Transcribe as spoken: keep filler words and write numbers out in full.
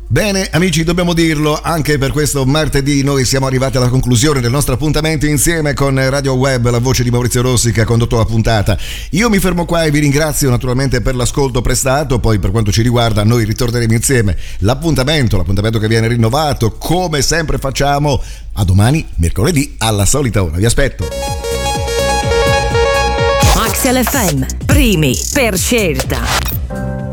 Bene amici, dobbiamo dirlo, anche per questo martedì noi siamo arrivati alla conclusione del nostro appuntamento insieme con Radio Web, la voce di Maurizio Rossi che ha condotto la puntata. Io mi fermo qua e vi ringrazio naturalmente per l'ascolto prestato. Poi per quanto ci riguarda noi ritorneremo insieme. L'appuntamento, l'appuntamento che viene rinnovato come sempre facciamo, a domani mercoledì alla solita ora. Vi aspetto. Axel F M, primi per scelta.